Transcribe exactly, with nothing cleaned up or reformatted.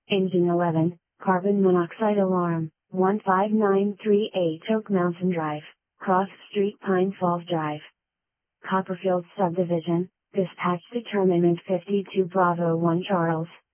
Engine eleven, carbon monoxide alarm, one five nine three eight Oak Mountain Drive, Cross Street, Pine Falls Drive. Copperfield Subdivision, dispatch determinant fifty-two Bravo one Charles.